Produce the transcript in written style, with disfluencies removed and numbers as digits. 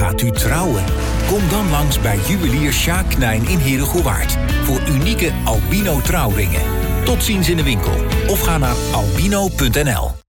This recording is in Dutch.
Gaat u trouwen? Kom dan langs bij juwelier Sjaak Knijn in Heerhugowaard voor unieke albino trouwringen. Tot ziens in de winkel of ga naar albino.nl.